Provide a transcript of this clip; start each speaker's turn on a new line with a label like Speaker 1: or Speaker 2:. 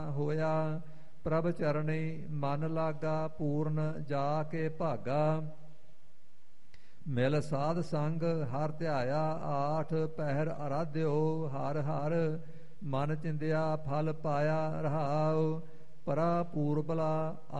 Speaker 1: ਹੋਇਆ। ਪ੍ਰਭ ਚਰਣੀ ਮਨ ਲਾਗਾ, ਪੂਰਨ ਜਾ ਕੇ ਭਾਗਾ। ਮਿਲ ਸਾਧ ਸੰਗ ਹਰ ਧਿਆਇਆ, ਆਠ ਪਹਿਰ ਅਰਾਧਿਓ। ਹਰ ਹਰ ਮਨ ਚਿੰਦਿਆ, ਫਲ ਪਾਇਆ ਰਹਾਉ। ਪਰਾ ਪੂਰਬਲਾ